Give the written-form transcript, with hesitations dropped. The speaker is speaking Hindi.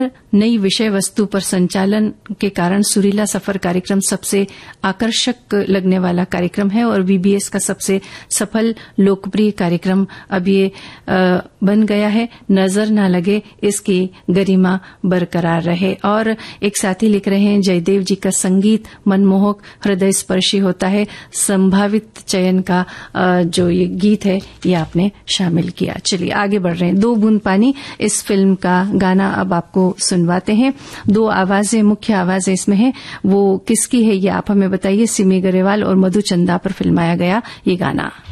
नई विषय वस्तु पर संचालन के कारण सुरीला सफर कार्यक्रम सबसे आकर्षक लगने वाला कार्यक्रम है और बीबीएस का सबसे सफल लोकप्रिय कार्यक्रम अब ये बन गया है। नजर न लगे, इसकी गरिमा बरकरार रहे। और एक साथी लिख रहे हैं, जयदेव जी का संगीत मनमोहक हृदय स्पर्शी होता है। संभावित चयन का जो ये गीत है ये आपने शामिल किया। चलिए आगे बढ़ रहे हैं। दो बूंद पानी इस फिल्म का गाना अब आपको सुनवाते हैं। दो आवाजें, मुख्य आवाजें इसमें हैं, वो किसकी है ये आप हमें बताइए। सिमी गरेवाल और मधु चंदा पर फिल्माया गया ये गाना।